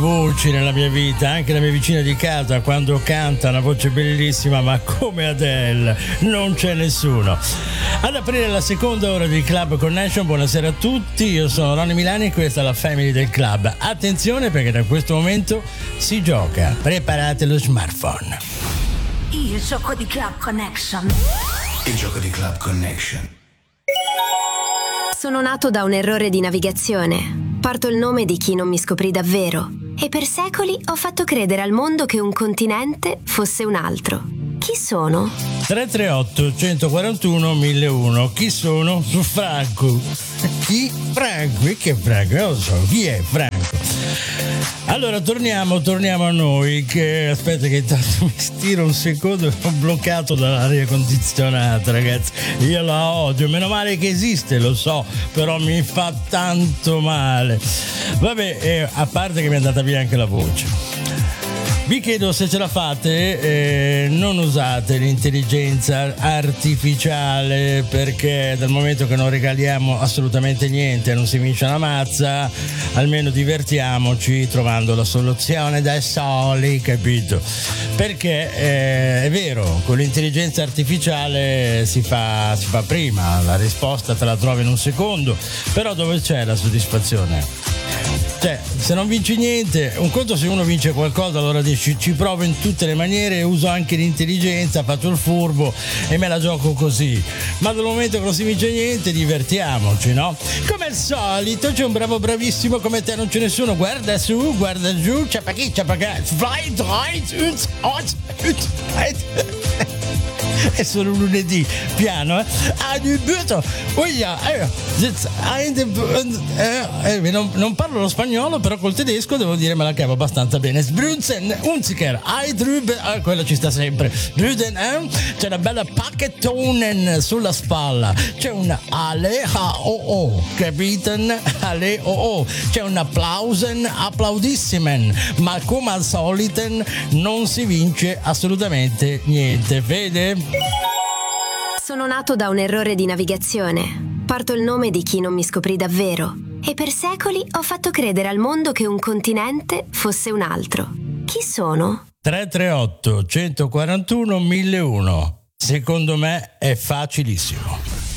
voci nella mia vita, anche la mia vicina di casa quando canta una voce bellissima, ma come Adele non c'è nessuno. Ad aprire la seconda ora di Club Connection, buonasera a tutti, io sono Ronny Milani e questa è la Family del Club. Attenzione perché da questo momento si gioca, preparate lo smartphone. Il gioco di Club Connection. Il gioco di Club Connection. Sono nato da un errore di navigazione. Porto il nome di chi non mi scoprì davvero. E per secoli ho fatto credere al mondo che un continente fosse un altro. Chi sono? 338 141 1001. Chi sono? Franco. Chi? Franco. E che Franco? Non lo so. Chi è Franco? Allora torniamo a noi, che aspetta che intanto mi stiro un secondo, sono bloccato dall'aria condizionata, ragazzi, io la odio, meno male che esiste, lo so, però mi fa tanto male. Vabbè, a parte che mi è andata via anche la voce. Vi chiedo, se ce la fate, non usate l'intelligenza artificiale, perché dal momento che non regaliamo assolutamente niente, non si vince una mazza, almeno divertiamoci trovando la soluzione da soli, capito? Perché è vero, con l'intelligenza artificiale si fa prima, la risposta te la trovi in un secondo, però dove c'è la soddisfazione? Cioè, se non vinci niente, un conto se uno vince qualcosa, allora dici ci provo in tutte le maniere, uso anche l'intelligenza, faccio il furbo e me la gioco così. Ma dal momento che non si vince niente, divertiamoci, no? Come al solito, c'è un bravissimo come te, non c'è nessuno. Guarda su, guarda giù, ciappa chi, fly, è solo lunedì, piano, non parlo lo spagnolo, però col tedesco devo dire me la cavo abbastanza bene. Sbrunzen, Unziker, quello ci sta sempre. C'è una bella pacchettonen sulla spalla, c'è un ale o, capiten? Ale o, c'è un applausen, applaudissimen, ma come al solito non si vince assolutamente niente, vede? Sono nato da un errore di navigazione. Porto il nome di chi non mi scoprì davvero. E per secoli ho fatto credere al mondo che un continente fosse un altro. Chi sono? 338 141 1001. Secondo me è facilissimo.